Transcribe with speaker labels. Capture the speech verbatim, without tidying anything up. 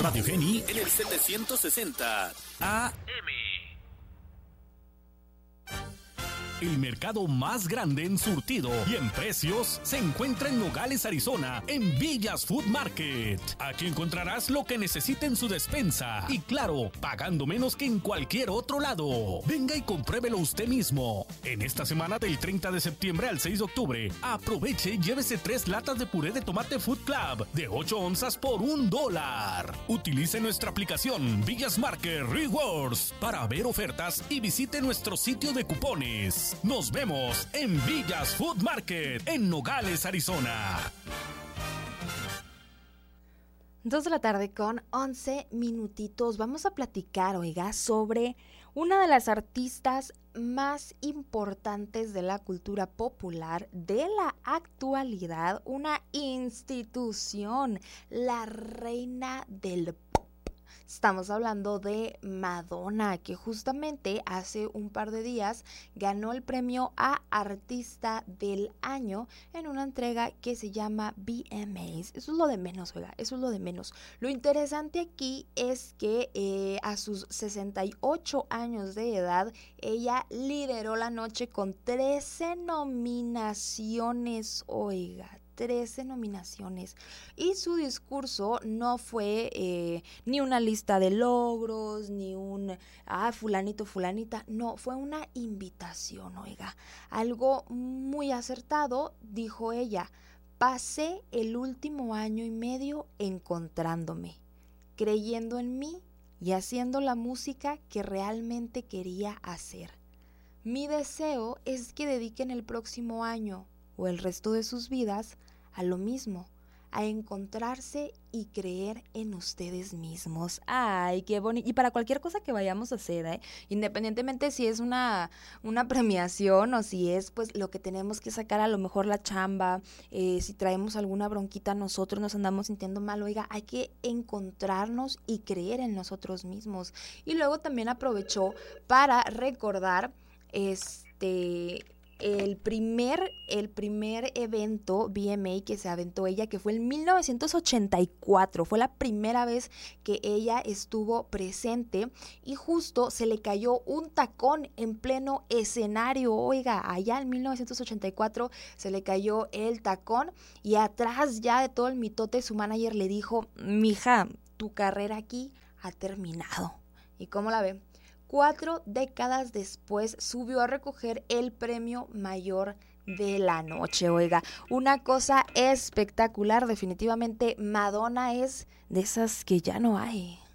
Speaker 1: Radio Geni en el setecientos sesenta A M. El mercado más grande en surtido y en precios se encuentra en Nogales, Arizona, en Villas Food Market. Aquí encontrarás lo que necesita en su despensa y, claro, pagando menos que en cualquier otro lado. Venga y compruébelo usted mismo. En esta semana del treinta de septiembre al seis de octubre, aproveche y llévese tres latas de puré de tomate Food Club de ocho onzas por un dólar. Utilice nuestra aplicación Villas Market Rewards para ver ofertas y visite nuestro sitio de cupones. Nos vemos en Villas Food Market, en Nogales, Arizona.
Speaker 2: Dos de la tarde con once minutitos. Vamos a platicar, oiga, sobre una de las artistas más importantes de la cultura popular de la actualidad, una institución, la reina del pop. Estamos hablando de Madonna, que justamente hace un par de días ganó el premio a Artista del Año en una entrega que se llama V M As. Eso es lo de menos, oiga, eso es lo de menos. Lo interesante aquí es que eh, a sus sesenta y ocho años de edad, ella lideró la noche con trece nominaciones, oiga, trece nominaciones, y su discurso no fue eh, ni una lista de logros, ni un, ah, fulanito, fulanita, no, fue una invitación, oiga, algo muy acertado, dijo ella: pasé el último año y medio encontrándome, creyendo en mí y haciendo la música que realmente quería hacer. Mi deseo es que dediquen el próximo año o el resto de sus vidas a lo mismo, a encontrarse y creer en ustedes mismos. Ay, qué bonito. Y para cualquier cosa que vayamos a hacer, ¿eh? Independientemente si es una, una premiación o si es pues lo que tenemos que sacar, a lo mejor la chamba, eh, si traemos alguna bronquita nosotros, nos andamos sintiendo mal, oiga, hay que encontrarnos y creer en nosotros mismos. Y luego también aprovechó para recordar este... El primer, el primer evento V M A que se aventó ella, que fue en mil novecientos ochenta y cuatro, fue la primera vez que ella estuvo presente y justo se le cayó un tacón en pleno escenario, oiga, allá en mil novecientos ochenta y cuatro se le cayó el tacón y atrás ya de todo el mitote su manager le dijo: mija, tu carrera aquí ha terminado. ¿Y cómo la ve? Cuatro décadas después subió a recoger el premio mayor de la noche, oiga, una cosa espectacular, definitivamente Madonna es de esas que ya no hay.